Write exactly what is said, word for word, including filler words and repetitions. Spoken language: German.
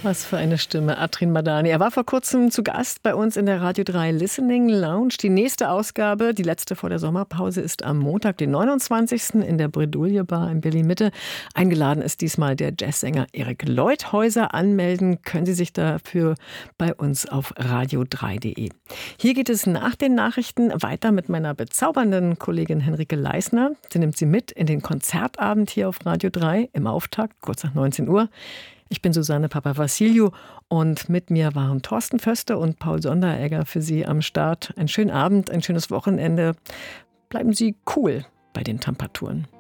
Was für eine Stimme, Atrin Madani. Er war vor kurzem zu Gast bei uns in der Radio drei Listening Lounge. Die nächste Ausgabe, die letzte vor der Sommerpause, ist am Montag, den neunundzwanzigsten in der Bredouille Bar in Berlin-Mitte. Eingeladen ist diesmal der Jazzsänger Erik Leuthäuser. Anmelden können Sie sich dafür bei uns auf radio drei punkt de. Hier geht es nach den Nachrichten weiter mit meiner bezaubernden Kollegin Henrike Leisner. Sie nimmt Sie mit in den Konzertabend hier auf Radio drei im Auftakt, kurz nach neunzehn Uhr. Ich bin Susanne Papavassiliou und mit mir waren Thorsten Föste und Paul Sonderegger für Sie am Start. Einen schönen Abend, ein schönes Wochenende. Bleiben Sie cool bei den Temperaturen.